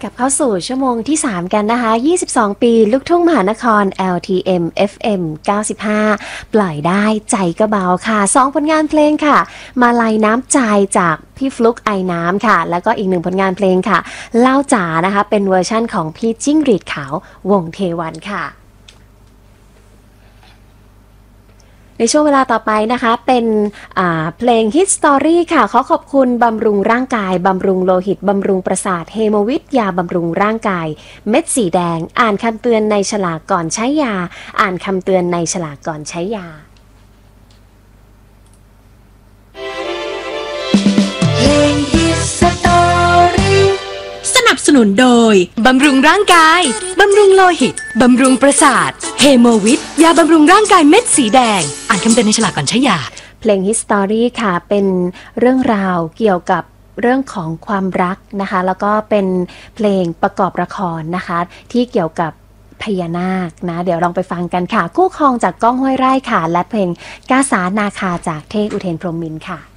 กลับเข้าสู่ชั่วโมงที่ 3 กันนะคะ 22 ปีลูกทุ่งมหานคร LTM FM 95 ปล่อยได้ใจก็เบาค่ะ 2 ผลงานเพลงค่ะ มาลัยน้ำใจจากพี่ฟลุกไอน้ำค่ะ แล้วก็อีก1ผลงานเพลงค่ะ เล่าจ๋านะคะ เป็นเวอร์ชั่นของพี่จิ้งหรีดขาววงเทวันค่ะในช่วงเวลาต่อไปนะคะเป็นเพลง Hit Story ค่ะขอขอบคุณบำรุงร่างกายบำรุงโลหิตบำรุงประสาทเฮโมวิทยาบำรุงร่างกายเม็ดสีแดงอ่านคำเตือนในฉลากก่อนใช้ยาอ่านคำเตือนในฉลากก่อนใช้ยาเพลง Hit Story สนับสนุนโดยบำรุงร่างกายบำรุงโลหิตบำรุงประสาทเฮโมวิทยาบำรุงร่างกายเม็ดสีแดงอ่านคำเตือนในฉลากก่อนใช้ยาเพลง Hit Story ค่ะเป็นเรื่องราวเกี่ยวกับเรื่องของความรักนะคะแล้วก็เป็นเพลงประกอบละครนะคะที่เกี่ยวกับพญานาคนะเดี๋ยวลองไปฟังกันค่ะคู่ครองจากก้องห้วยไร่ค่ะและเพลงกาสานาคาจากเท่อุเทนพรหมมินทร์ค่ะ